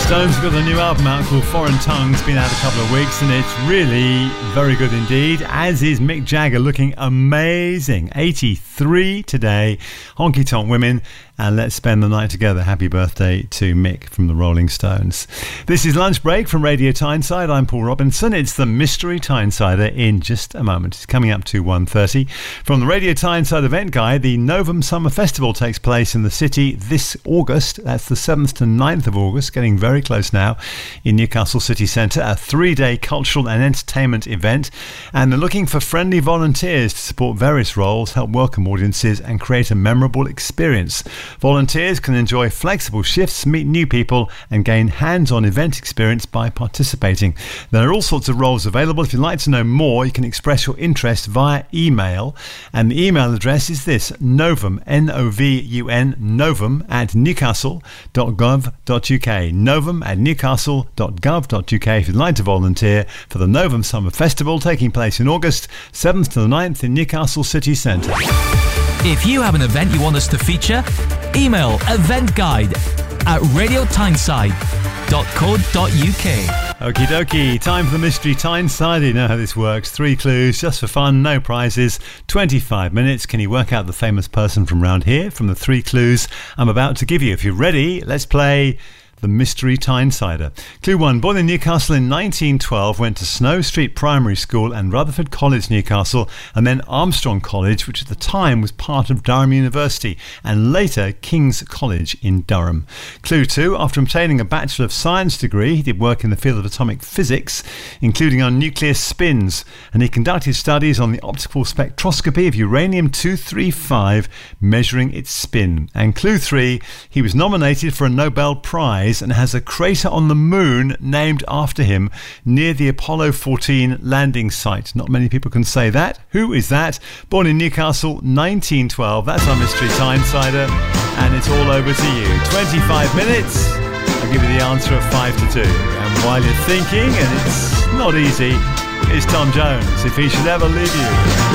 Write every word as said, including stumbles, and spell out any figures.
Stones have got a new album out called Foreign Tongues, been out a couple of weeks, and it's really very good indeed, as is Mick Jagger, looking amazing. eighty-three today, honky tonk women, and let's spend the night together. Happy birthday to Mick from the Rolling Stones. This is Lunch Break from Radio Tyneside. I'm Paul Robinson. It's the Mystery Tynesider in just a moment. It's coming up to one thirty. From the Radio Tyneside event guide, the Novum Summer Festival takes place in the city this August. That's the seventh to ninth of August, getting very close now, in Newcastle City Centre, a three-day cultural and entertainment event. And they're looking for friendly volunteers to support various roles, help welcome audiences and create a memorable experience. Volunteers can enjoy flexible shifts, meet new people and gain hands-on event experience by participating. There are all sorts of roles available. If you'd like to know more, you can express your interest via email, and the email address is this: novum, N O V U N, novum at newcastle dot gov dot U K, novum at newcastle dot gov dot U K if you'd like to volunteer for the Novum Summer Festival taking place in August seventh to the ninth in Newcastle City Centre. If you have an event you want us to feature, email eventguide at radio tyneside dot co dot U K. Okie dokie, time for the Mystery Tyneside. You know how this works. Three clues, just for fun, no prizes, twenty-five minutes. Can you work out the famous person from round here from the three clues I'm about to give you? If you're ready, let's play the Mystery Tynesider. Clue one. Born in Newcastle in nineteen twelve, went to Snow Street Primary School and Rutherford College, Newcastle, and then Armstrong College, which at the time was part of Durham University, and later King's College in Durham. Clue two. After obtaining a Bachelor of Science degree, he did work in the field of atomic physics, including on nuclear spins, and he conducted studies on the optical spectroscopy of uranium two thirty-five, measuring its spin. And clue three. He was nominated for a Nobel Prize and has a crater on the moon named after him near the Apollo fourteen landing site. Not many people can say that. Who is that? Born in Newcastle, nineteen twelve. That's our Mystery Tynesider, and it's all over to you. twenty-five minutes. I'll give you the answer of five to two. And while you're thinking, and it's not easy, it's Tom Jones, If He Should Ever Leave You.